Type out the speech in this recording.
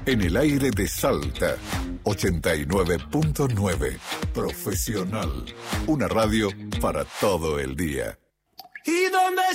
En el aire de Salta, 89.9. Profesional. Una radio para todo el día. ¿Y dónde